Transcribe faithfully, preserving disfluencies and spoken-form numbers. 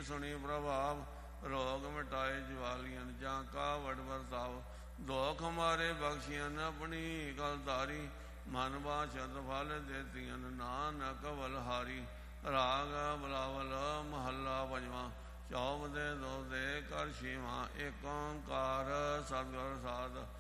ਸੁਣੀ ਪ੍ਰਭਾਵ, ਰੋਗ ਮਿਟਾਏ ਜਵਾਲੀਆਂ ਜਾਂ ਕਾ ਵਡ ਵਰਤਾਵ। ਦੋਖ ਹਮਾਰੇ ਬਖਸ਼ੀਆਂ ਆਪਣੀ ਕਲ ਧਾਰੀ, ਮਨ ਬਾਛਤ ਫਲ ਦੇਤੀਆਂ ਨਾਨਕ ਬਲਹਾਰੀ। ਰਾਗ ਬਲਾਵਲ ਮਹੱਲਾ ਪੰਜਵਾਂ। ਚੌਪ ਦੇ ਦੋ ਦੇ ਕਰ ਛੇਵਾਂ। ਏਕ ਓੰਕਾਰ ਸਤਿਗੁਰ ਸਾਧ